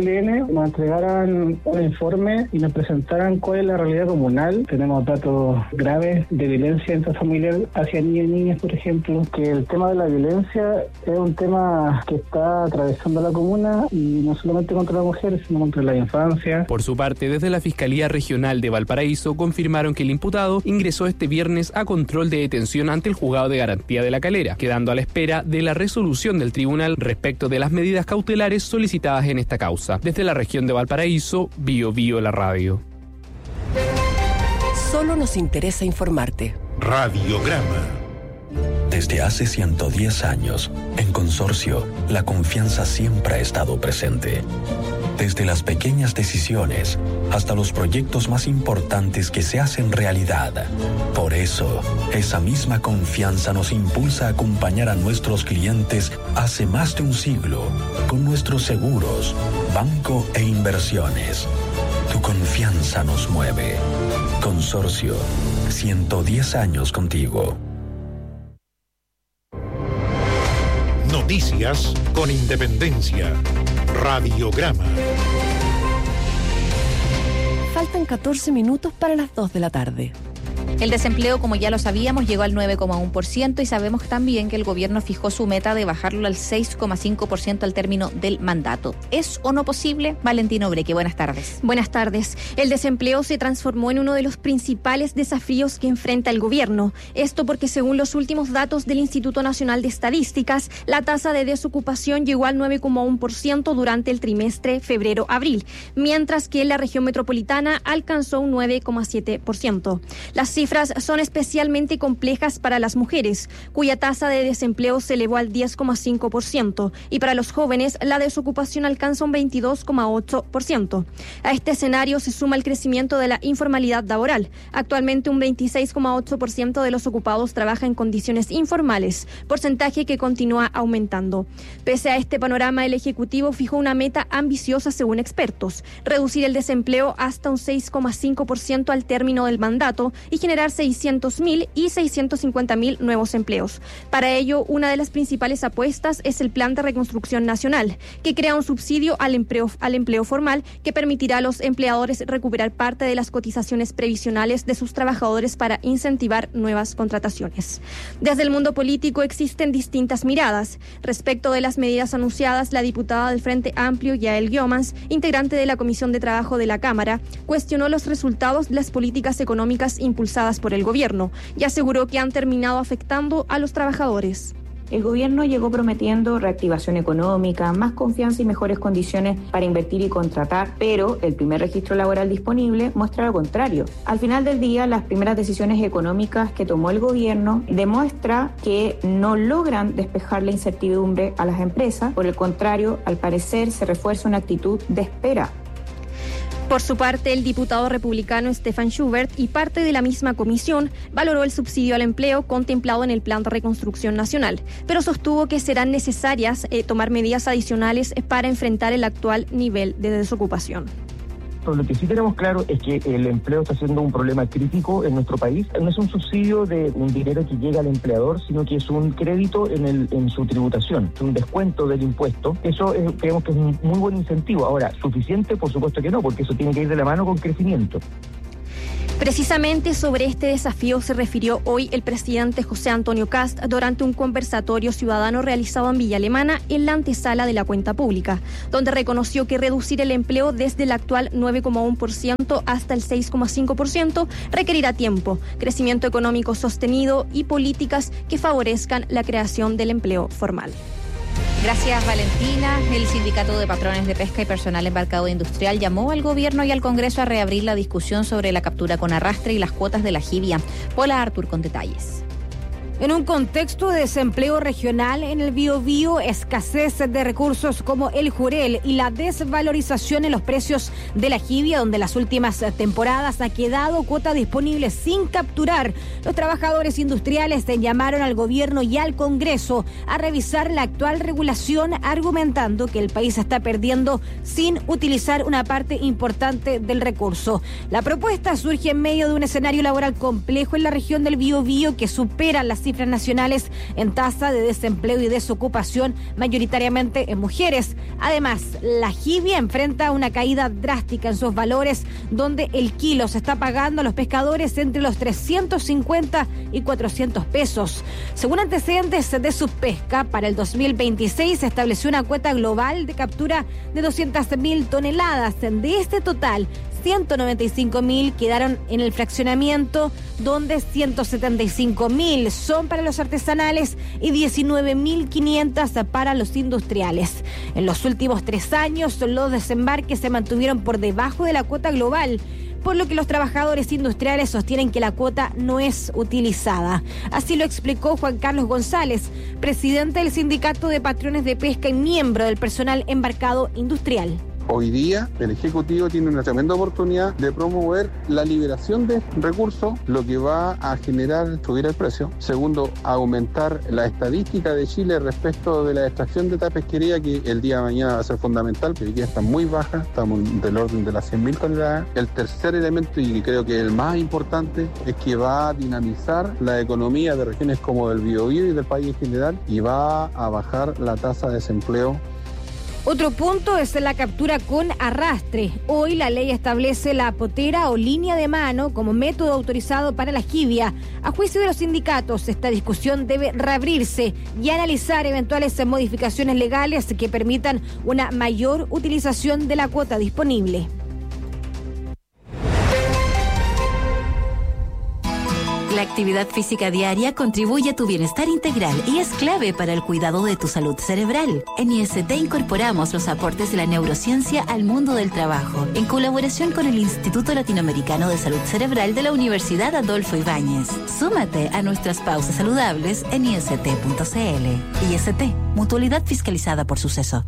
año nos entregaran un informe y nos presentaran cuál es la realidad comunal. Tenemos datos graves de violencia intrafamiliar hacia niños y niñas, por ejemplo, que el tema de la violencia es un tema que está atravesando la comuna y no solamente contra las mujeres, sino contra la infancia. Por su parte, desde la Fiscalía Regional de Valparaíso confirmaron que el imputado ingresó este viernes a control de detención ante el Juzgado de Garantía de La Calera, quedando a la espera de la resolución del tribunal respecto de las medidas cautelares solicitadas en esta causa. Desde la región de Valparaíso, Bio Bio la radio. Solo nos interesa informarte. Radiograma. Desde hace ciento diez años, en Consorcio, la confianza siempre ha estado presente. Desde las pequeñas decisiones hasta los proyectos más importantes que se hacen realidad. Por eso, esa misma confianza nos impulsa a acompañar a nuestros clientes hace más de un siglo con nuestros seguros, banco e inversiones. Tu confianza nos mueve. Consorcio, ciento diez años contigo. Noticias con independencia. Radiograma. Faltan catorce minutos para las dos de la tarde. El desempleo, como ya lo sabíamos, llegó al nueve coma uno por ciento y sabemos también que el gobierno fijó su meta de bajarlo al seis coma cinco por ciento al término del mandato. ¿Es o no posible? Valentina Obreque, buenas tardes. Buenas tardes. El desempleo se transformó en uno de los principales desafíos que enfrenta el gobierno. Esto porque, según los últimos datos del Instituto Nacional de Estadísticas, la tasa de desocupación llegó al nueve coma uno por ciento durante el trimestre febrero-abril, mientras que en la región metropolitana alcanzó un nueve coma siete por ciento. Las cifras son especialmente complejas para las mujeres, cuya tasa de desempleo se elevó al diez coma cinco por ciento, y para los jóvenes la desocupación alcanza un veintidós coma ocho por ciento. A este escenario se suma el crecimiento de la informalidad laboral. Actualmente un veintiséis coma ocho por ciento de los ocupados trabaja en condiciones informales, porcentaje que continúa aumentando. Pese a este panorama, el Ejecutivo fijó una meta ambiciosa según expertos: reducir el desempleo hasta un seis coma cinco por ciento al término del mandato y generar seiscientos mil y seiscientos cincuenta mil nuevos empleos. Para ello, una de las principales apuestas es el Plan de Reconstrucción Nacional, que crea un subsidio al empleo, al empleo formal que permitirá a los empleadores recuperar parte de las cotizaciones previsionales de sus trabajadores para incentivar nuevas contrataciones. Desde el mundo político existen distintas miradas. Respecto de las medidas anunciadas, la diputada del Frente Amplio, Yael Guiomans, integrante de la Comisión de Trabajo de la Cámara, cuestionó los resultados de las políticas económicas impulsadas por el gobierno y aseguró que han terminado afectando a los trabajadores. El gobierno llegó prometiendo reactivación económica, más confianza y mejores condiciones para invertir y contratar, pero el primer registro laboral disponible muestra lo contrario. Al final del día, las primeras decisiones económicas que tomó el gobierno demuestra que no logran despejar la incertidumbre a las empresas. Por el contrario, al parecer se refuerza una actitud de espera. Por su parte, el diputado republicano Stefan Schubert y parte de la misma comisión valoró el subsidio al empleo contemplado en el Plan de Reconstrucción Nacional, pero sostuvo que serán necesarias eh, tomar medidas adicionales para enfrentar el actual nivel de desocupación. Pero lo que sí tenemos claro es que el empleo está siendo un problema crítico en nuestro país. No es un subsidio de un dinero que llega al empleador, sino que es un crédito en, el, en su tributación, es un descuento del impuesto. Eso es, creemos que es un muy buen incentivo. Ahora, ¿suficiente? Por supuesto que no, porque eso tiene que ir de la mano con crecimiento. Precisamente sobre este desafío se refirió hoy el presidente José Antonio Kast durante un conversatorio ciudadano realizado en Villa Alemana en la antesala de la cuenta pública, donde reconoció que reducir el empleo desde el actual nueve coma uno por ciento hasta el seis coma cinco por ciento requerirá tiempo, crecimiento económico sostenido y políticas que favorezcan la creación del empleo formal. Gracias, Valentina. El Sindicato de Patrones de Pesca y Personal Embarcado Industrial llamó al Gobierno y al Congreso a reabrir la discusión sobre la captura con arrastre y las cuotas de la jibia. Paula Artur con detalles. En un contexto de desempleo regional en el Biobío, escasez de recursos como el jurel y la desvalorización en los precios de la jibia, donde las últimas temporadas ha quedado cuota disponible sin capturar, los trabajadores industriales llamaron al gobierno y al Congreso a revisar la actual regulación, argumentando que el país está perdiendo sin utilizar una parte importante del recurso. La propuesta surge en medio de un escenario laboral complejo en la región del Biobío que supera las cifras cifras nacionales en tasa de desempleo y desocupación, mayoritariamente en mujeres. Además, la jibia enfrenta una caída drástica en sus valores, donde el kilo se está pagando a los pescadores entre los trescientos cincuenta y cuatrocientos pesos. Según antecedentes de Subpesca, para el dos mil veintiséis se estableció una cuota global de captura de doscientas mil toneladas. De este total, ciento noventa y cinco mil quedaron en el fraccionamiento, donde ciento setenta y cinco mil son para los artesanales y diecinueve mil quinientos para los industriales. En los últimos tres años, los desembarques se mantuvieron por debajo de la cuota global, por lo que los trabajadores industriales sostienen que la cuota no es utilizada. Así lo explicó Juan Carlos González, presidente del Sindicato de Patrones de Pesca y miembro del personal embarcado industrial. Hoy día el Ejecutivo tiene una tremenda oportunidad de promover la liberación de recursos, lo que va a generar subir el precio. Segundo, aumentar la estadística de Chile respecto de la extracción de esta pesquería, que el día de mañana va a ser fundamental, porque ya está muy baja, estamos del orden de las cien mil toneladas. El tercer elemento, y creo que el más importante, es que va a dinamizar la economía de regiones como del Biobío y del país en general, y va a bajar la tasa de desempleo. Otro punto es la captura con arrastre. Hoy la ley establece la potera o línea de mano como método autorizado para la jibia. A juicio de los sindicatos, esta discusión debe reabrirse y analizar eventuales modificaciones legales que permitan una mayor utilización de la cuota disponible. La actividad física diaria contribuye a tu bienestar integral y es clave para el cuidado de tu salud cerebral. En I S T incorporamos los aportes de la neurociencia al mundo del trabajo, en colaboración con el Instituto Latinoamericano de Salud Cerebral de la Universidad Adolfo Ibáñez. Súmate a nuestras pausas saludables en i s t punto c l. I S T, mutualidad fiscalizada por Suceso.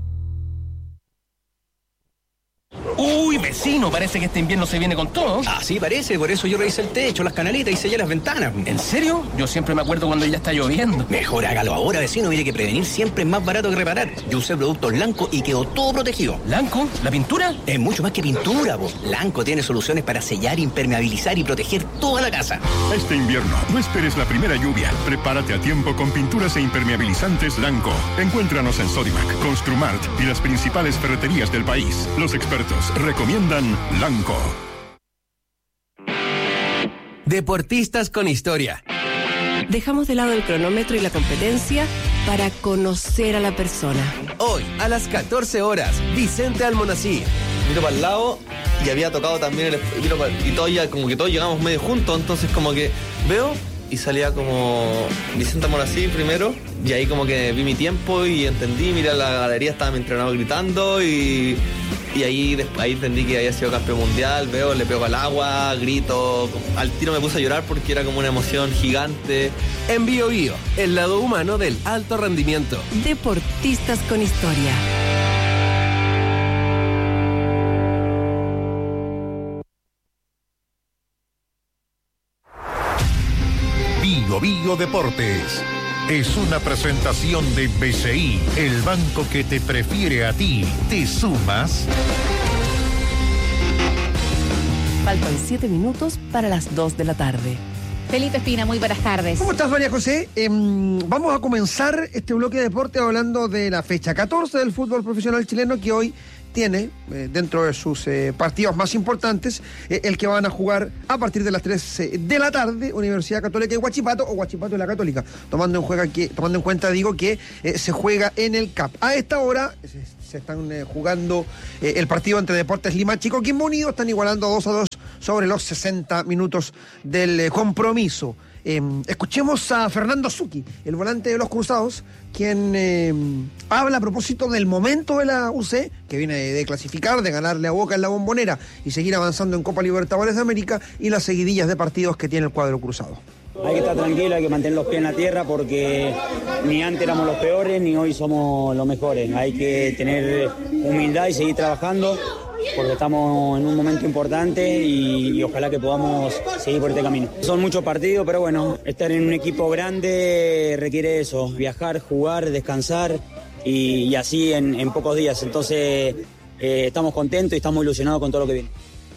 Uy, vecino, parece que este invierno se viene con todo. Ah, sí, parece, por eso yo revisé el techo, las canaletas y sellé las ventanas. ¿En serio? Yo siempre me acuerdo cuando ya está lloviendo. Mejor hágalo ahora, vecino, mire que prevenir siempre es más barato que reparar. Yo usé productos Lanco y quedó todo protegido. ¿Lanco? ¿La pintura? Es mucho más que pintura, po. Lanco tiene soluciones para sellar, impermeabilizar y proteger toda la casa. Este invierno, no esperes la primera lluvia. Prepárate a tiempo con pinturas e impermeabilizantes Lanco. Encuéntranos en Sodimac, Construmart y las principales ferreterías del país. Los expertos recomiendan Lanco. Deportistas con historia. Dejamos de lado el cronómetro y la competencia para conocer a la persona. Hoy, a las catorce horas, Vicente Almonacid. Miro para el lado y había tocado también el... Miro para, y todos ya, como que todos llegamos medio juntos, entonces como que veo y salía como Vicente Almonacid primero, y ahí como que vi mi tiempo y entendí, mira, la galería estaba mi entrenador gritando y... Y ahí, ahí entendí que había sido campeón mundial, veo, le pego al agua, grito, al tiro me puse a llorar porque era como una emoción gigante. En Bio Bio, el lado humano del alto rendimiento. Deportistas con historia. Bio Bio Deportes es una presentación de B C I, el banco que te prefiere a ti. ¿Te sumas? Faltan siete minutos para las dos de la tarde. Felipe Espina, muy buenas tardes. ¿Cómo estás, María José? Eh, vamos a comenzar este bloque de deporte hablando de la fecha catorce del fútbol profesional chileno, que hoy tiene eh, dentro de sus eh, partidos más importantes eh, el que van a jugar a partir de las tres eh, de la tarde, Universidad Católica y Huachipato, o Huachipato y la Católica, tomando en, juega que, tomando en cuenta, digo, que eh, se juega en el C A P. A esta hora se, se están eh, jugando eh, el partido entre Deportes Limache y Coquimbo Unido, están igualando dos a dos sobre los sesenta minutos del eh, compromiso. Eh, escuchemos a Fernando Zucchi, el volante de los Cruzados, quien eh, habla a propósito del momento de la U C, que viene de, de clasificar, de ganarle a Boca en la Bombonera y seguir avanzando en Copa Libertadores de América, y las seguidillas de partidos que tiene el cuadro cruzado. Hay que estar tranquilo, hay que mantener los pies en la tierra, porque ni antes éramos los peores ni hoy somos los mejores. Hay que tener humildad y seguir trabajando, porque estamos en un momento importante y, y ojalá que podamos seguir por este camino. Son muchos partidos, pero bueno, estar en un equipo grande requiere eso, viajar, jugar, descansar y, y así en, en pocos días. Entonces eh, estamos contentos y estamos ilusionados con todo lo que viene.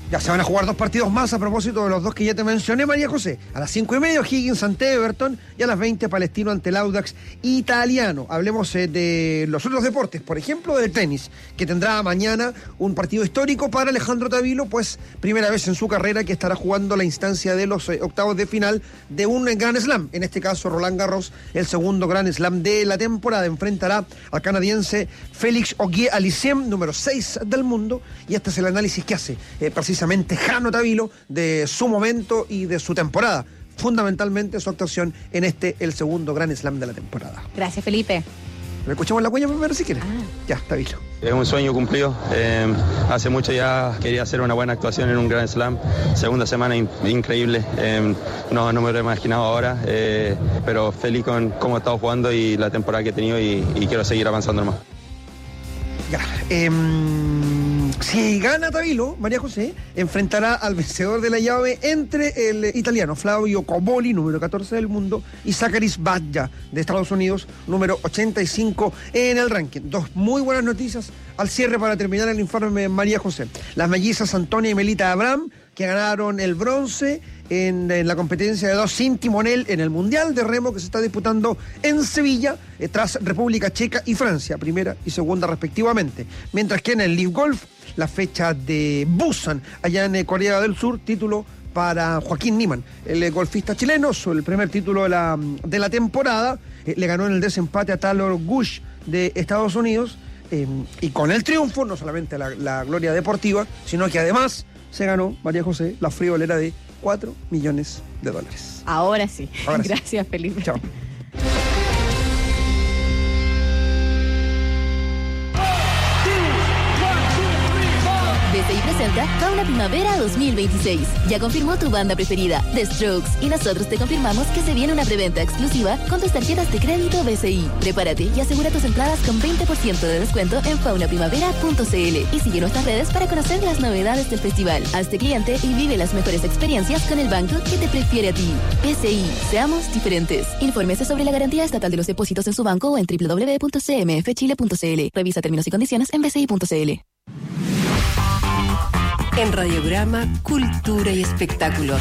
Ya se van a jugar dos partidos más a propósito de los dos que ya te mencioné, María José. A las cinco y media, Higgins ante Everton, y a las veinte, Palestino ante el Audax italiano. Hablemos eh, de los otros deportes, por ejemplo, del tenis, que tendrá mañana un partido histórico para Alejandro Tavilo, pues primera vez en su carrera que estará jugando la instancia de los eh, octavos de final de un Grand Slam. En este caso, Roland Garros, el segundo Grand Slam de la temporada. Enfrentará al canadiense Félix Auger-Aliassime, número seis del mundo, y este es el análisis que hace eh, precisamente Jano Tavilo de su momento y de su temporada, fundamentalmente su actuación en este, el segundo Grand Slam de la temporada. Gracias, Felipe. ¿Le escuchamos la cuña primero si quieres? Ah. Ya, Tavilo. Es un sueño cumplido. Eh, hace mucho ya quería hacer una buena actuación en un Grand Slam. Segunda semana in- increíble. Eh, no, no me lo he imaginado ahora, eh, pero feliz con cómo he estado jugando y la temporada que he tenido y, y quiero seguir avanzando más. Ya, eh, si gana Tavilo, María José enfrentará al vencedor de la llave entre el italiano Flavio Cobolli, número catorce del mundo, y Zaccharis Badja de Estados Unidos, número ochenta y cinco en el ranking. Dos muy buenas noticias al cierre para terminar el informe de María José. Las mellizas Antonia y Melita Abraham, que ganaron el bronce en, en la competencia de dos sin timonel en el Mundial de Remo que se está disputando en Sevilla, eh, tras República Checa y Francia, primera y segunda respectivamente. Mientras que en el Live Golf, la fecha de Busan, allá en Corea del Sur, título para Joaquín Niemann, el golfista chileno, su, el primer título de la, de la temporada, eh, le ganó en el desempate a Taylor Gush de Estados Unidos, eh, y con el triunfo, no solamente la, la gloria deportiva, sino que además se ganó, María José, la friolera de cuatro millones de dólares. Ahora sí. Ahora sí. Gracias, Felipe. Chao. B C I presenta Fauna Primavera dos mil veintiséis. Ya confirmó tu banda preferida, The Strokes, y nosotros te confirmamos que se viene una preventa exclusiva con tus tarjetas de crédito B C I. Prepárate y asegura tus entradas con veinte por ciento de descuento en fauna primavera punto c l y sigue nuestras redes para conocer las novedades del festival. Hazte cliente y vive las mejores experiencias con el banco que te prefiere a ti. B C I, seamos diferentes. Infórmese sobre la garantía estatal de los depósitos en su banco o en doble u doble u doble u punto c m f chile punto c l. Revisa términos y condiciones en b c i punto c l. En Radiograma, Cultura y Espectáculos.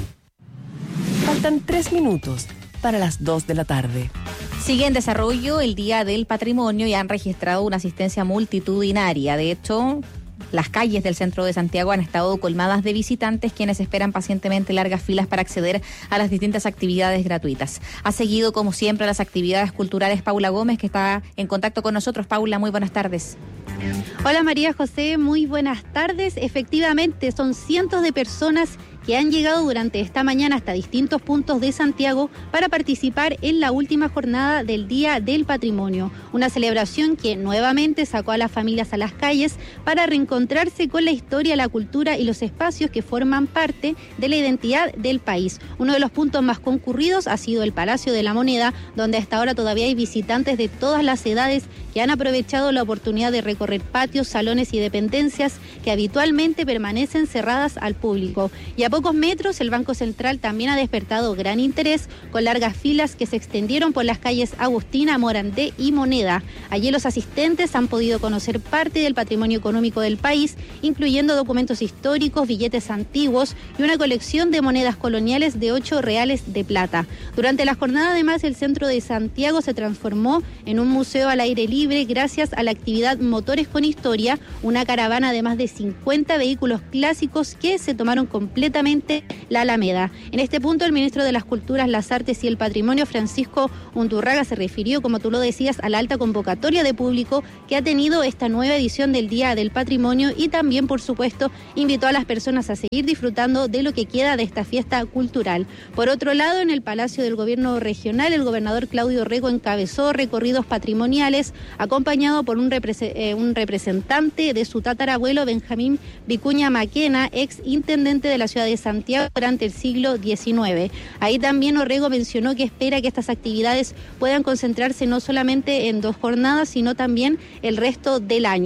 Faltan tres minutos para las dos de la tarde. Sigue en desarrollo el Día del Patrimonio y han registrado una asistencia multitudinaria. De hecho, las calles del centro de Santiago han estado colmadas de visitantes quienes esperan pacientemente largas filas para acceder a las distintas actividades gratuitas. Ha seguido, como siempre, las actividades culturales Paula Gómez, que está en contacto con nosotros. Paula, muy buenas tardes. Hola María José, muy buenas tardes. Efectivamente, son cientos de personas que han llegado durante esta mañana hasta distintos puntos de Santiago para participar en la última jornada del Día del Patrimonio, una celebración que nuevamente sacó a las familias a las calles para reencontrarse con la historia, la cultura y los espacios que forman parte de la identidad del país. Uno de los puntos más concurridos ha sido el Palacio de la Moneda, donde hasta ahora todavía hay visitantes de todas las edades que han aprovechado la oportunidad de recorrer patios, salones y dependencias que habitualmente permanecen cerradas al público. Y a pocos metros, el Banco Central también ha despertado gran interés con largas filas que se extendieron por las calles Agustina, Morandé y Moneda. Allí los asistentes han podido conocer parte del patrimonio económico del país, incluyendo documentos históricos, billetes antiguos y una colección de monedas coloniales de ocho reales de plata. Durante la jornada, además, el centro de Santiago se transformó en un museo al aire libre gracias a la actividad Motores con Historia, una caravana de más de cincuenta vehículos clásicos que se tomaron completamente la Alameda. En este punto, el ministro de las Culturas, las Artes y el Patrimonio, Francisco Undurraga, se refirió, como tú lo decías, a la alta convocatoria de público que ha tenido esta nueva edición del Día del Patrimonio y también, por supuesto, invitó a las personas a seguir disfrutando de lo que queda de esta fiesta cultural. Por otro lado, en el Palacio del Gobierno Regional, el gobernador Claudio Rego encabezó recorridos patrimoniales acompañado por un, repre- eh, un representante de su tatarabuelo, Benjamín Vicuña Maquena, ex intendente de la ciudad de Santiago durante el siglo diecinueve. Ahí también Orrego mencionó que espera que estas actividades puedan concentrarse no solamente en dos jornadas, sino también el resto del año.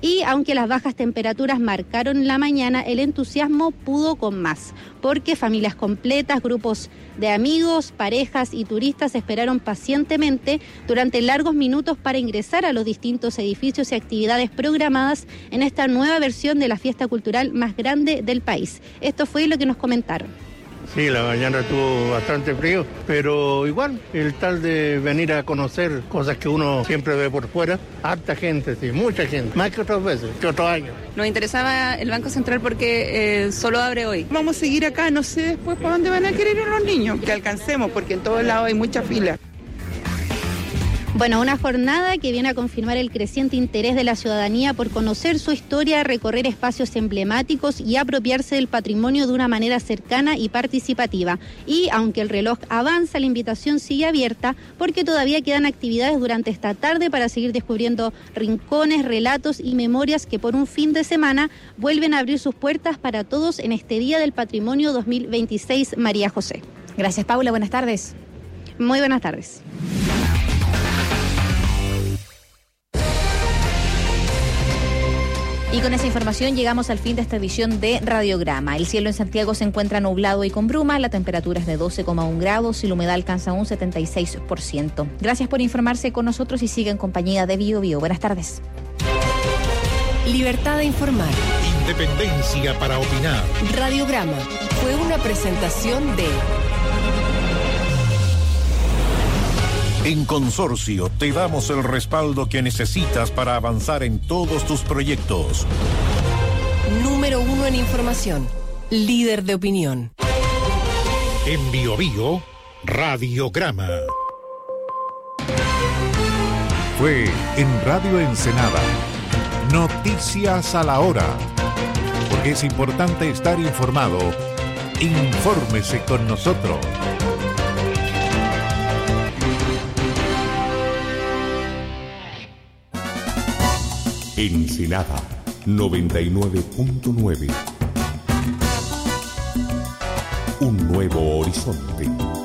Y aunque las bajas temperaturas marcaron la mañana, el entusiasmo pudo con más, porque familias completas, grupos de amigos, parejas y turistas esperaron pacientemente durante largos minutos para ingresar a los distintos edificios y actividades programadas en esta nueva versión de la fiesta cultural más grande del país. Esto fue lo que nos comentaron. Sí, la mañana estuvo bastante frío, pero igual, el tal de venir a conocer cosas que uno siempre ve por fuera, harta gente, sí, mucha gente, más que otras veces, que otros años. Nos interesaba el Banco Central porque eh, solo abre hoy. Vamos a seguir acá, no sé después para dónde van a querer ir los niños, que alcancemos, porque en todos lados hay mucha fila. Bueno, una jornada que viene a confirmar el creciente interés de la ciudadanía por conocer su historia, recorrer espacios emblemáticos y apropiarse del patrimonio de una manera cercana y participativa. Y aunque el reloj avanza, la invitación sigue abierta porque todavía quedan actividades durante esta tarde para seguir descubriendo rincones, relatos y memorias que por un fin de semana vuelven a abrir sus puertas para todos en este Día del Patrimonio dos mil veintiséis. María José. Gracias, Paula. Buenas tardes. Muy buenas tardes. Y con esa información llegamos al fin de esta edición de Radiograma. El cielo en Santiago se encuentra nublado y con bruma, la temperatura es de doce coma uno grados y la humedad alcanza un setenta y seis por ciento. Gracias por informarse con nosotros y sigue en compañía de Bio Bio. Buenas tardes. Libertad de informar. Independencia para opinar. Radiograma fue una presentación de... En Consorcio te damos el respaldo que necesitas para avanzar en todos tus proyectos. Número uno en información. Líder de opinión. En Bio Bio, Radiograma. Fue en Radio Ensenada. Noticias a la hora. Porque es importante estar informado. Infórmese con nosotros. Ensenada noventa y nueve punto nueve. Un nuevo horizonte.